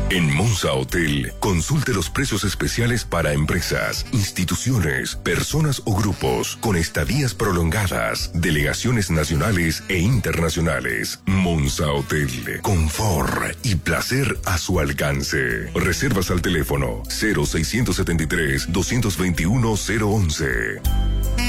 En Monza Hotel, consulte los precios especiales para empresas, instituciones, personas o grupos, con estadías prolongadas, delegaciones nacionales e internacionales. Monza Hotel, confort y placer a su alcance. Reservas al teléfono 0673-221-011.